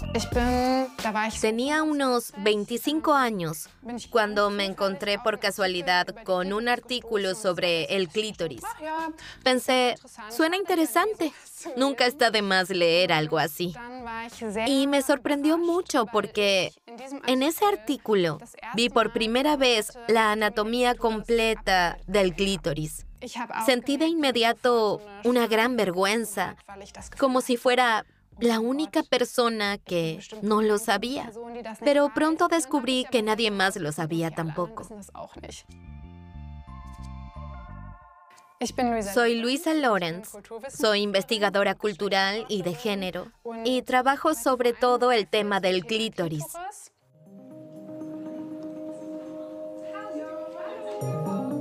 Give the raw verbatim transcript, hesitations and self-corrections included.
Tenía unos veinticinco años cuando me encontré por casualidad con un artículo sobre el clítoris. Pensé, suena interesante. Nunca está de más leer algo así. Y me sorprendió mucho porque en ese artículo vi por primera vez la anatomía completa del clítoris. Sentí de inmediato una gran vergüenza, como si fuera la única persona que no lo sabía. Pero pronto descubrí que nadie más lo sabía tampoco. Soy Luisa Lorenz, soy investigadora cultural y de género, y trabajo sobre todo el tema del clítoris.